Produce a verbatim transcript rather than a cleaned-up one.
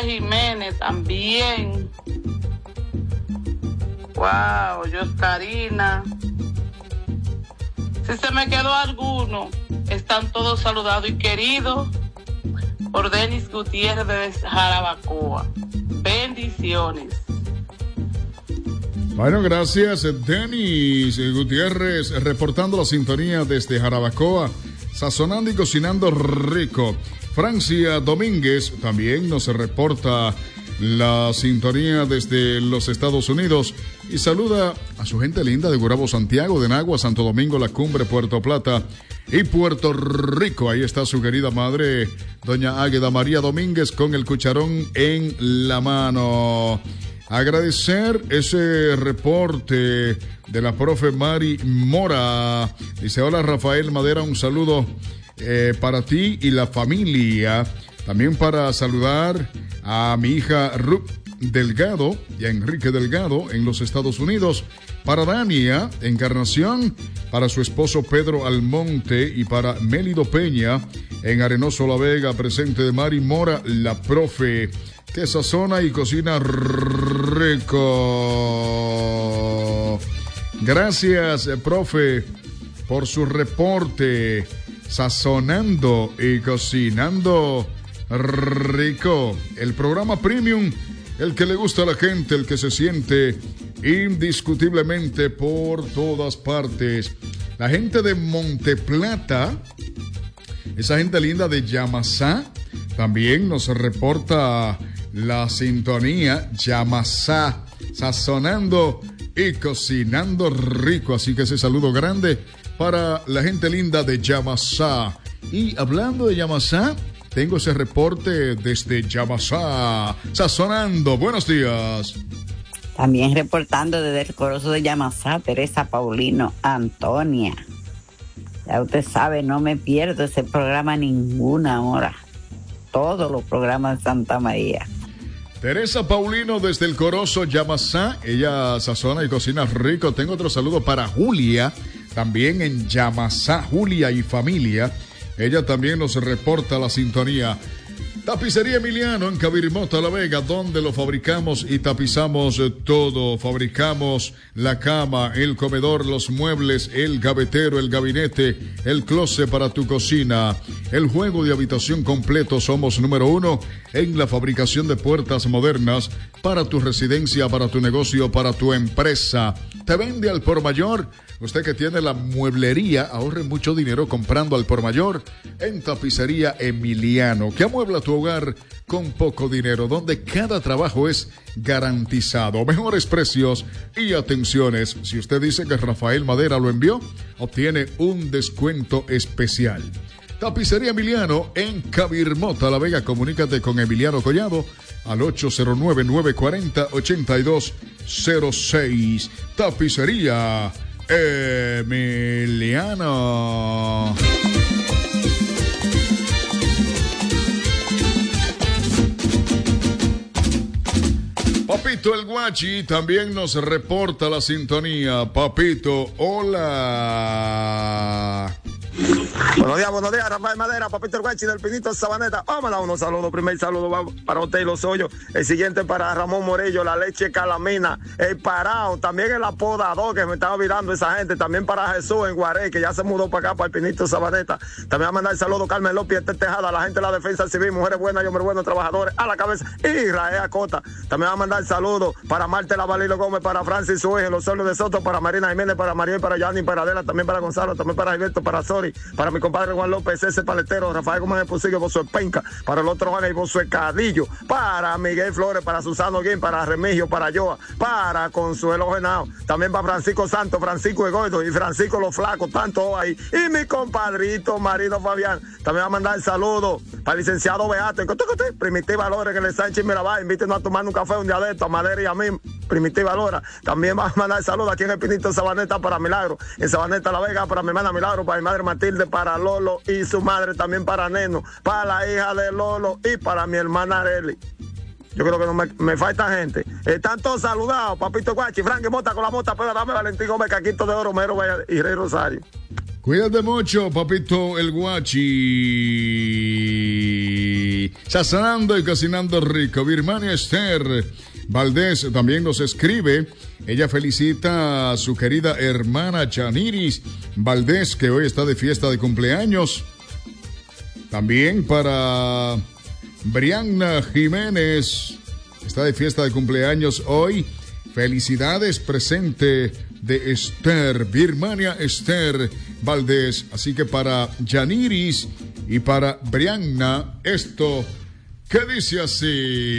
Jiménez también. Wow, Yoscarina. Si se me quedó alguno, están todos saludados y queridos por Denis Gutiérrez de Jarabacoa. Bendiciones. Bueno, gracias, Denis Gutiérrez, reportando la sintonía desde Jarabacoa, sazonando y cocinando rico. Francia Domínguez también nos reporta la sintonía desde los Estados Unidos y saluda a su gente linda de Gurabo, Santiago, de Nagua, Santo Domingo, La Cumbre, Puerto Plata y Puerto Rico. Ahí está su querida madre, doña Águeda María Domínguez, con el cucharón en la mano. Agradecer ese reporte de la profe Mari Mora. Dice, hola Rafael Madera, un saludo eh, para ti y la familia. También para saludar a mi hija Ruth Delgado y a Enrique Delgado en los Estados Unidos. Para Dania Encarnación, para su esposo Pedro Almonte y para Mélido Peña en Arenoso La Vega, presente de Mari Mora, la profe, que sazona y cocina rico. Gracias, profe, por su reporte, sazonando y cocinando rico. El programa Premium, el que le gusta a la gente, el que se siente indiscutiblemente por todas partes. La gente de Monteplata, esa gente linda de Yamasá, también nos reporta la sintonía. Yamasá, sazonando y cocinando rico. Así que ese saludo grande para la gente linda de Yamasá. Y hablando de Yamasá, tengo ese reporte desde Yamasá, sazonando. Buenos días. También reportando desde el Corozo de Yamasá, Teresa Paulino Antonia. Ya usted sabe, no me pierdo ese programa ninguna hora. Todos los programas de Santa María. Teresa Paulino desde el Corozo Yamasá, ella sazona y cocina rico. Tengo otro saludo para Julia, también en Yamasá, Julia y familia. Ella también nos reporta la sintonía. Tapicería Emiliano en Cabirimota, La Vega, donde lo fabricamos y tapizamos todo. Fabricamos la cama, el comedor, los muebles, el gavetero, el gabinete, el closet para tu cocina, el juego de habitación completo. Somos número uno en la fabricación de puertas modernas para tu residencia, para tu negocio, para tu empresa. Te vende al por mayor. Usted que tiene la mueblería, ahorre mucho dinero comprando al por mayor en Tapicería Emiliano, que amuebla tu hogar con poco dinero, donde cada trabajo es garantizado. Mejores precios y atenciones. Si usted dice que Rafael Madera lo envió, obtiene un descuento especial. Tapicería Emiliano en Cabirmota, La Vega. Comunícate con Emiliano Collado al ocho cero nueve, nueve cuatro cero, ocho dos cero seis. Tapicería Emiliano. Papito el Guachi también nos reporta la sintonía. Papito, hola. Buenos días, buenos días, Rafael Madera, Papito el Guachi del Pinito Sabaneta. Vamos a dar unos saludos. Primer saludo va para usted y los hoyos. El siguiente para Ramón Morello, la leche Calamina, el Parao, también el apodador, que me estaba olvidando esa gente. También para Jesús en Guarey, que ya se mudó para acá, para el Pinito Sabaneta. También va a mandar el saludo Carmen López, este Tejada, la gente de la Defensa Civil, mujeres buenas y hombres buenos, trabajadores a la cabeza. Y Israel Acota. También va a mandar el saludo para Marte Lavalilo Gómez, para Francis Suez, Los Solos de Soto, para Marina Jiménez, para Mariel, para Yanni, para Adela, también para Gonzalo, también para Gilberto, para Sori, para mi compadre Juan López, ese paletero, Rafael Gómez Pusillo, Bozo Penca, para el otro Juan y Bozo Cadillo, para Miguel Flores, para Susano Guín, para Remigio, para Joa, para Consuelo Genao, también para Francisco Santos, Francisco Egordo y Francisco Los Flacos, tanto ahí, y mi compadrito Marino Fabián. También va a mandar el saludo para el licenciado Beato, Primitiva Lora, que le Sánchez Mirabal, invítenos a tomar un café un día de esto, a Madera y a mí, Primitiva Lora. También va a mandar el saludo aquí en el Pinito Sabaneta para Milagro, en Sabaneta La Vega, para mi hermana Milagro, para mi madre Matilde, para Lolo y su madre, también para Neno, para la hija de Lolo y para mi hermana Arely. Yo creo que no me, me falta gente. Están todos saludados, Papito Guachi, Frank Mota con la mota, pero dame Valentín Gómez, Caquito de Oro, Mero y Rey Rosario. Cuídate mucho, Papito el Guachi. sí. Sazonando y cocinando rico. Birmania Esther Valdés también nos escribe. Ella felicita a su querida hermana Yaniris Valdés, que hoy está de fiesta de cumpleaños. También para Brianna Jiménez, está de fiesta de cumpleaños hoy. Felicidades, presente de Esther, Birmania Esther Valdés. Así que para Yaniris y para Brianna, esto que dice así.